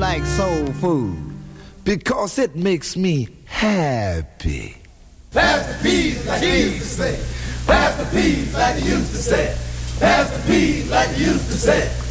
like soul food because it makes me happy. Pass the peas like you used to say. Pass the peas like you used to say. Pass the peas like you used to say.